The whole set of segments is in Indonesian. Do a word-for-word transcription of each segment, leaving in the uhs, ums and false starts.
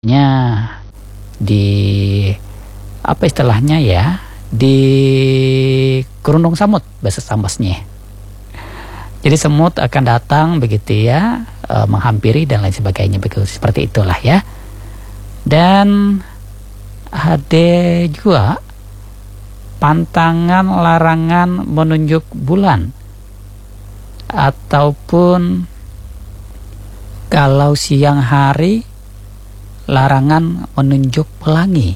nya di apa istilahnya ya, di kerundung semut bahasa Sambasnya. Jadi semut akan datang begitu ya, e, menghampiri dan lain sebagainya begitu, seperti itulah ya. Dan ada juga pantangan larangan menunjuk bulan, ataupun kalau siang hari larangan menunjuk pelangi.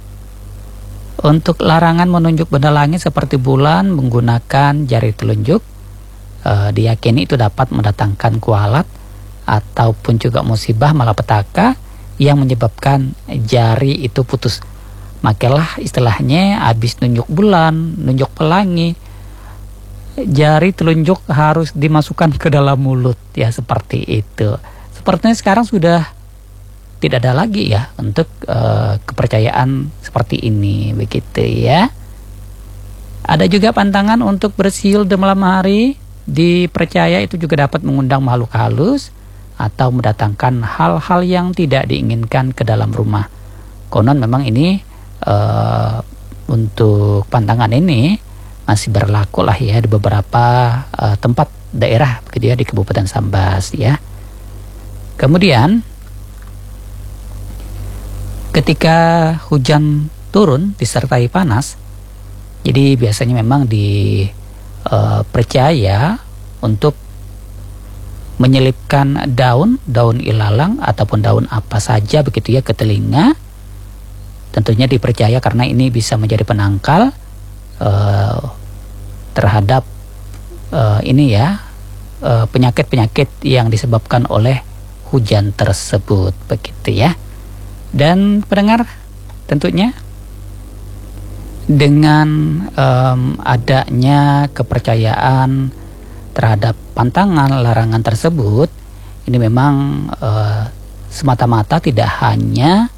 Untuk larangan menunjuk benda langit seperti bulan menggunakan jari telunjuk, e, diyakini itu dapat mendatangkan kualat ataupun juga musibah malapetaka yang menyebabkan jari itu putus. Makalah istilahnya habis nunjuk bulan, nunjuk pelangi, jari telunjuk harus dimasukkan ke dalam mulut ya, seperti itu. Sepertinya sekarang sudah tidak ada lagi ya untuk uh, kepercayaan seperti ini begitu ya. Ada juga pantangan untuk bersiul di malam hari, dipercaya itu juga dapat mengundang makhluk halus atau mendatangkan hal-hal yang tidak diinginkan ke dalam rumah. Konon memang ini uh, untuk pantangan ini masih berlaku lah ya di beberapa uh, tempat daerah begitu ya di Kabupaten Sambas ya. Kemudian ketika hujan turun disertai panas, jadi biasanya memang dipercaya uh, untuk menyelipkan daun, daun ilalang ataupun daun apa saja begitu ya ke telinga. Tentunya dipercaya karena ini bisa menjadi penangkal uh, terhadap uh, ini ya uh, penyakit-penyakit yang disebabkan oleh hujan tersebut begitu ya. Dan pendengar, tentunya dengan um, adanya kepercayaan terhadap pantangan larangan tersebut, ini memang uh, semata-mata tidak hanya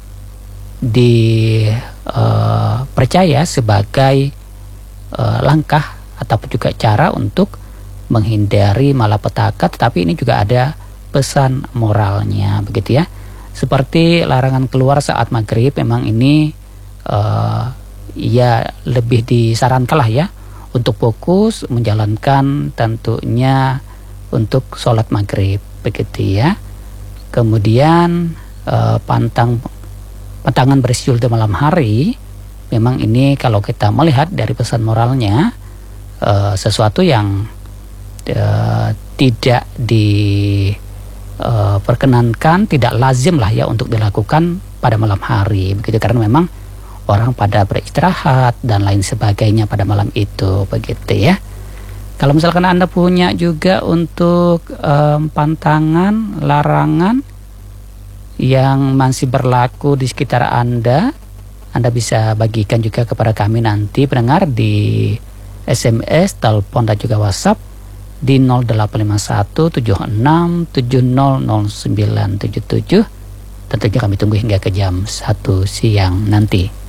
dipercaya uh, sebagai uh, langkah ataupun juga cara untuk menghindari malapetaka, tetapi ini juga ada pesan moralnya begitu ya. Seperti larangan keluar saat maghrib, memang ini uh, ya lebih disarankan lah ya untuk fokus menjalankan tentunya untuk sholat maghrib begitu ya. Kemudian uh, pantang pantangan bersiul di malam hari, memang ini kalau kita melihat dari pesan moralnya uh, sesuatu yang uh, tidak di Uh, perkenankan, tidak lazim lah ya untuk dilakukan pada malam hari begitu, karena memang orang pada beristirahat dan lain sebagainya pada malam itu begitu ya. Kalau misalkan Anda punya juga untuk um, pantangan larangan yang masih berlaku di sekitar Anda, Anda bisa bagikan juga kepada kami nanti pendengar di S M S, telepon dan juga WhatsApp di nol delapan lima satu tujuh enam tujuh nol nol sembilan tujuh tujuh. Tentunya kami tunggu hingga ke jam satu siang nanti.